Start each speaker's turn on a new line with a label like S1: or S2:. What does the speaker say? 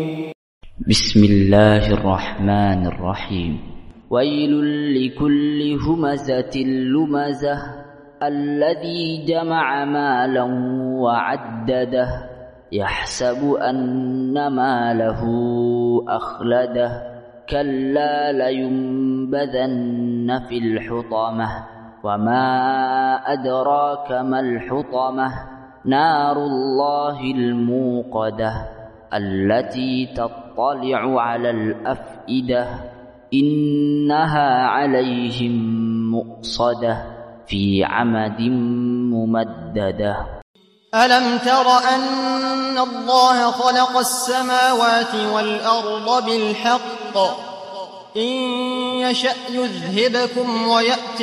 S1: بسم الله الرحمن الرحيم. ويل لكل همزة لمزة الذي جمع مالا وعدده يحسب أن ماله أخلده كلا لينبذن في الحطمة وما أدراك ما الحطمة نار الله الموقدة التي تطلع على الأفئدة إنها عليهم مؤصدة في عمد ممددة.
S2: ألم تر أن الله خلق السماوات والأرض بالحق إن يشأ يذهبكم ويأتي